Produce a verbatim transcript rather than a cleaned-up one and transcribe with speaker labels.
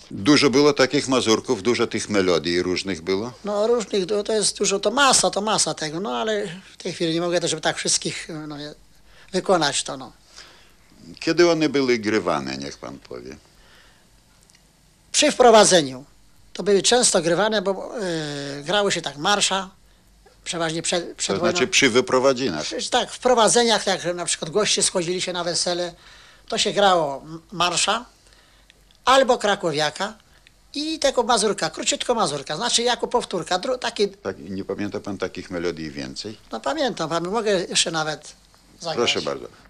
Speaker 1: Dużo było takich mazurków, dużo tych melodii różnych było?
Speaker 2: No różnych, to to jest dużo, to masa, to masa tego, no ale w tej chwili nie mogę też, żeby tak wszystkich no, nie, wykonać to, no.
Speaker 1: Kiedy one były grywane, niech pan powie?
Speaker 2: Przy wprowadzeniu to były często grywane, bo e, grały się tak marsza, przeważnie przed, przed
Speaker 1: To
Speaker 2: wojną.
Speaker 1: znaczy przy wyprowadzinach.
Speaker 2: Przy- Tak, w prowadzeniach, jak na przykład goście schodzili się na wesele, to się grało m- marsza albo krakowiaka i tego mazurka, króciutko mazurka, znaczy jako powtórka, dru, taki,
Speaker 1: Tak, nie pamięta pan takich melodii więcej?
Speaker 2: no pamiętam, pamię- mogę jeszcze nawet zagrać.
Speaker 1: Proszę bardzo.